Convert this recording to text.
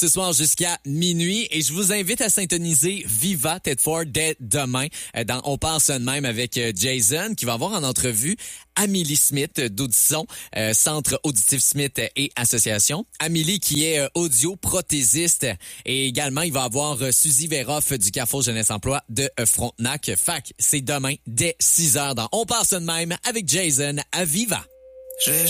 ce soir jusqu'à minuit. Et je vous invite à syntoniser Viva Tedford dès demain. On passe de même avec Jason qui va avoir en entrevue Amélie Smith d'Audisson, Centre Auditif Smith et Association. Amélie qui est audio-prothésiste et également il va avoir Suzy Véroff du Carrefour Jeunesse Emploi de Frontenac. Fac, c'est demain dès 6h dans On passe de même avec Jason à Viva.